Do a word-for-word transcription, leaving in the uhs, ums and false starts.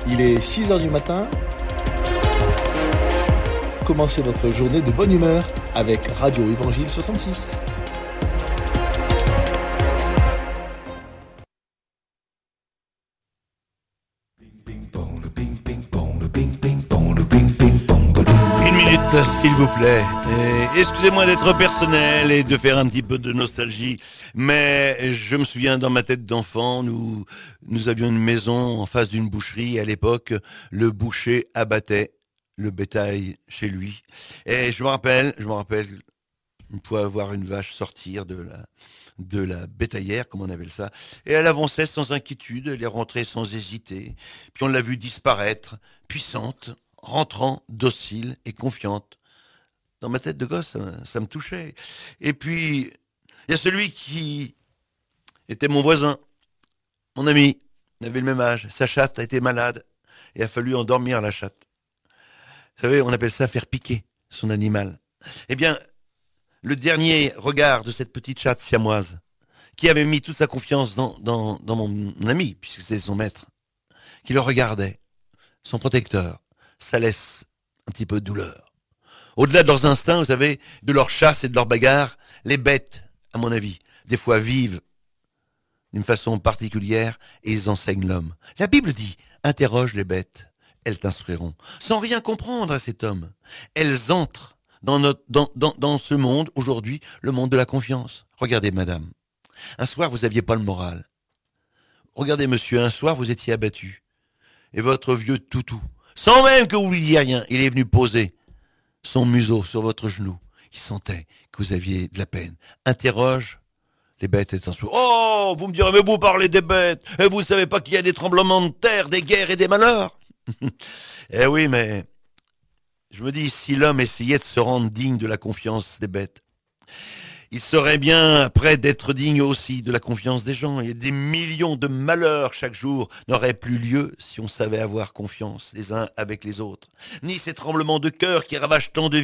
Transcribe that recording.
Il est six heures du matin. Commencez votre journée de bonne humeur avec Radio Évangile soixante-six. Une minute, s'il vous plaît. Et excusez-moi d'être personnel et de faire un petit peu de nostalgie, mais je me souviens dans ma tête d'enfant, nous, nous avions une maison en face d'une boucherie. Et à l'époque, le boucher abattait le bétail chez lui. Et je me rappelle, je me rappelle, une fois voir une vache sortir de la, de la bétaillère, comme on appelle ça, et elle avançait sans inquiétude, elle est rentrée sans hésiter, puis on l'a vue disparaître, puissante, rentrant, docile et confiante. Dans ma tête de gosse, ça, ça me touchait. Et puis, il y a celui qui était mon voisin, mon ami, on avait le même âge, sa chatte a été malade, et il a fallu endormir la chatte. Vous savez, on appelle ça faire piquer son animal. Eh bien, le dernier regard de cette petite chatte siamoise, qui avait mis toute sa confiance dans, dans, dans mon ami, puisque c'était son maître, qui le regardait, son protecteur, ça laisse un petit peu de douleur. Au-delà de leurs instincts, vous savez, de leur chasse et de leur bagarre, les bêtes, à mon avis, des fois vivent d'une façon particulière et ils enseignent l'homme. La Bible dit, interroge les bêtes. Elles t'instruiront, sans rien comprendre à cet homme. Elles entrent dans, notre, dans, dans, dans ce monde, aujourd'hui, le monde de la confiance. Regardez, madame, un soir, vous n'aviez pas le moral. Regardez, monsieur, un soir, vous étiez abattu. Et votre vieux toutou, sans même que vous lui disiez rien, il est venu poser son museau sur votre genou. Il sentait que vous aviez de la peine. Interroge les bêtes et t'instruiront. Oh, vous me direz, mais vous parlez des bêtes, et vous ne savez pas qu'il y a des tremblements de terre, des guerres et des malheurs. Eh oui, mais je me dis, si l'homme essayait de se rendre digne de la confiance des bêtes, il serait bien prêt d'être digne aussi de la confiance des gens. Et des millions de malheurs chaque jour n'auraient plus lieu si on savait avoir confiance les uns avec les autres. Ni ces tremblements de cœur qui ravagent tant de